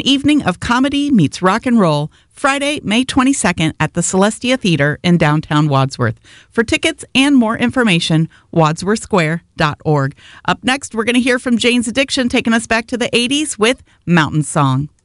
evening of comedy meets rock and roll, Friday, May 22nd at the Celestia Theater in downtown Wadsworth. For tickets and more information, wadsworthsquare.org. Up next, we're going to hear from Jane's Addiction, taking us back to the 80s with Mountain Song.